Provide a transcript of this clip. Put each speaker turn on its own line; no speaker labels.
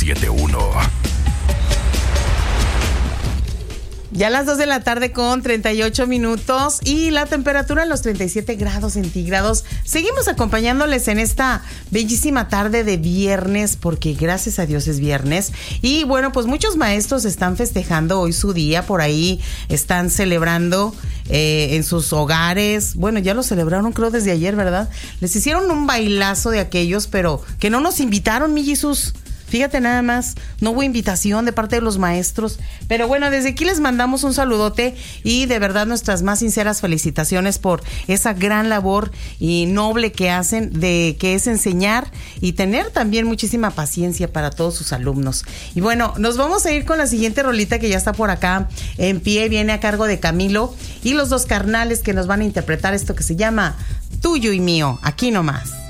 91.7.1.
Ya a las 2 de la tarde con 38 minutos y la temperatura en los 37 grados centígrados. Seguimos acompañándoles en esta bellísima tarde de viernes, porque gracias a Dios es viernes. Y bueno, pues muchos maestros están festejando hoy su día, por ahí están celebrando en sus hogares. Bueno, ya lo celebraron creo desde ayer, ¿verdad? Les hicieron un bailazo de aquellos, pero que no nos invitaron, mi Jesús. Fíjate nada más, no hubo invitación de parte de los maestros. Pero bueno, desde aquí les mandamos un saludote y de verdad nuestras más sinceras felicitaciones por esa gran labor y noble que hacen, de que es enseñar y tener también muchísima paciencia para todos sus alumnos. Y bueno, nos vamos a ir con la siguiente rolita que ya está por acá en pie, viene a cargo de Camilo y los dos carnales que nos van a interpretar esto que se llama Tuyo y Mío, aquí nomás.